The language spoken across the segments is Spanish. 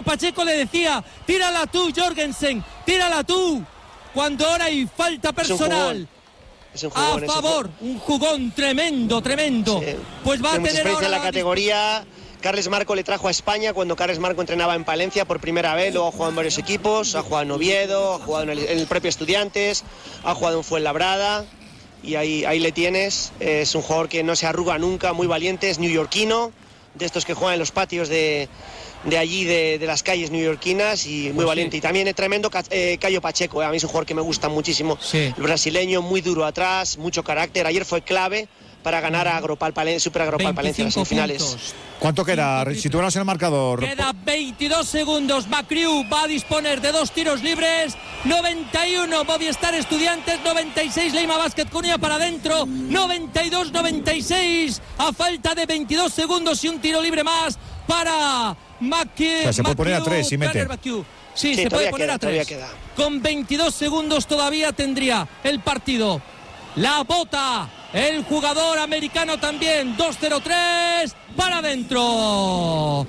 Pacheco le decía, tírala tú, Jorgensen, tírala tú, cuando ahora hay falta personal. Es un jugón, a favor, un jugón tremendo. Sí. Pues va a tener ahora la categoría. Carles Marco le trajo a España cuando Carles Marco entrenaba en Palencia por primera vez, luego ha jugado en varios equipos, ha jugado en Oviedo, ha jugado en el propio Estudiantes, ha jugado en Fuenlabrada y ahí le tienes. Es un jugador que no se arruga nunca, muy valiente, es neoyorquino, de estos que juegan en los patios de allí, de las calles neoyorquinas, y muy valiente. Y también es tremendo Caio Pacheco, a mí es un jugador que me gusta muchísimo, el brasileño, muy duro atrás, mucho carácter, ayer fue clave para ganar a Super Agropal Palencia en las semifinales. ¿Cuánto queda? Si tuviéramos el marcador. Queda 22 segundos. Macriu va a disponer de 2 tiros libres. 91 Movistar Estudiantes, 96 Leima Basket Coruña para adentro. 92-96 a falta de 22 segundos y un tiro libre más para Macriu. O sea, se puede poner a 3 si mete. Sí, se puede poner a 3. Con 22 segundos todavía tendría el partido. La bota el jugador americano también. 2-0-3 para adentro.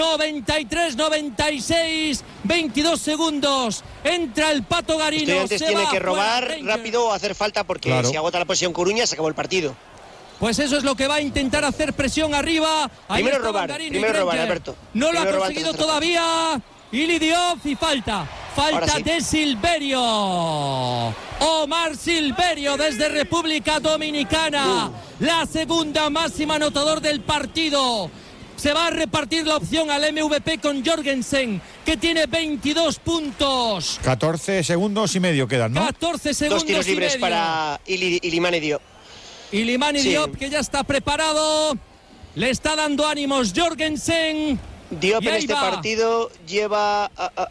93-96, 22 segundos. Entra el Pato Garino. Estudiantes tiene que robar rápido o hacer falta porque si agota la posición Coruña se acabó el partido. Pues eso es lo que va a intentar hacer, presión arriba. Primero robar, Alberto. No lo ha conseguido todavía. Ili Diop y falta de Silverio. Omar Silverio desde República Dominicana. La segunda máxima anotador del partido. Se va a repartir la opción al MVP con Jorgensen, que tiene 22 puntos. 14 segundos y medio quedan, ¿no? 14 segundos 2 tiros libres para Ilimane Diop. Ilimane Diop, que ya está preparado. Le está dando ánimos Jorgensen. Diop en este partido lleva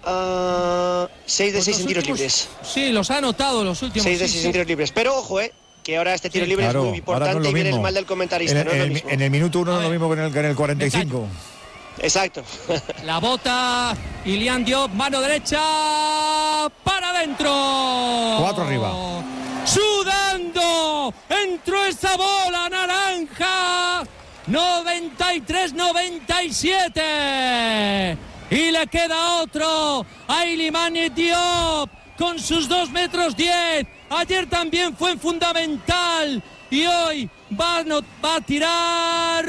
6 de 6 en tiros libres. Sí, los ha anotado los últimos. 6 de 6 en tiros libres. Pero ojo, que ahora este tiro libre es muy importante y viene el mal del comentarista. En el minuto 1 no es lo mismo que en el 45. Exacto. La bota Ilian Diop, mano derecha para adentro. 4 arriba. Sudando, entró esa bola naranja. 93-97 y le queda otro a Ilimane Diop con sus 2 metros 10. Ayer también fue fundamental y hoy va a tirar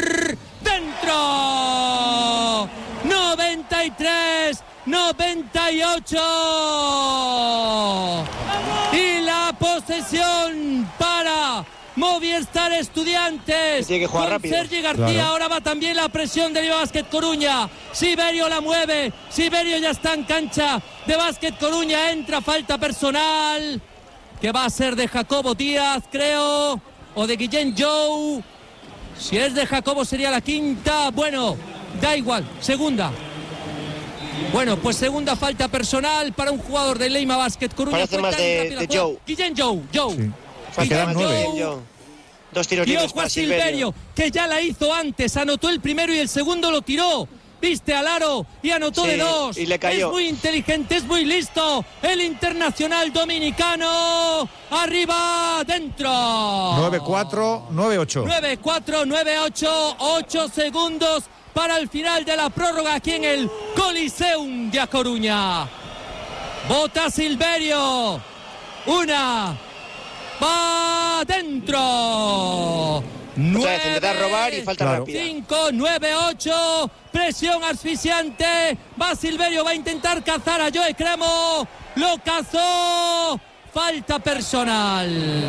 dentro. 93-98 y la posesión para Movistar Estudiantes. Tiene que jugar rápido. Sergi García, ahora va también la presión de Basket Coruña. Siberio la mueve. Siberio ya está en cancha de Basket Coruña. Entra falta personal que va a ser de Jacobo Díaz, creo, o de Guillén Jou. Si es de Jacobo sería la quinta. Bueno, da igual, segunda. Bueno, pues segunda falta personal para un jugador de Leima Basket Coruña. Parece más de Jou. Guillén Jou. Sí. Quedan 9. 2 tiros libres para Silverio, que ya la hizo antes, anotó el primero y el segundo lo tiró. Viste al aro y anotó de 2. Y le cayó. Es muy inteligente, es muy listo. El internacional dominicano. Arriba, dentro. 9-4, 9-8. 9-4, 9-8. 8 segundos para el final de la prórroga aquí en el Coliseum de A Coruña. Bota Silverio. Una. Va dentro. 9, intentar robar y falta rápida. 5, 9, 8. Presión asfixiante. Va Silverio, va a intentar cazar a Joe Cremo. Lo cazó. Falta personal.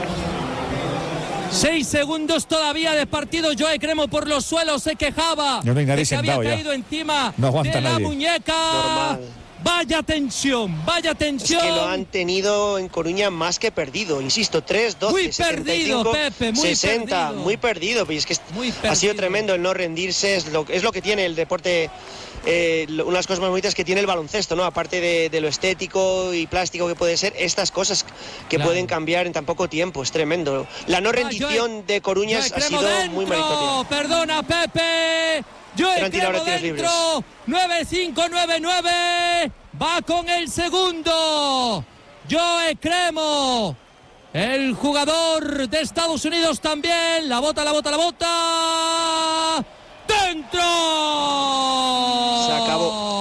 6 segundos todavía de partido. Joe Cremo por los suelos se quejaba. Yo me de que había caído encima de la muñeca. Normal. Vaya tensión. Es que lo han tenido en Coruña más que perdido. Insisto, 3, 12, muy 75, perdido, Pepe, muy 60. Perdido. Muy perdido. Es que ha sido tremendo el no rendirse. Es lo que tiene el deporte. Unas cosas más bonitas que tiene el baloncesto, ¿no? Aparte de lo estético y plástico que puede ser, estas cosas que pueden cambiar en tan poco tiempo. Es tremendo. La no rendición de Coruña ha sido muy meritoria. Perdona, Pepe. Joe Cremo dentro, 9-5, 9-9, va con el segundo, Joe Cremo, el jugador de Estados Unidos también, la bota, dentro.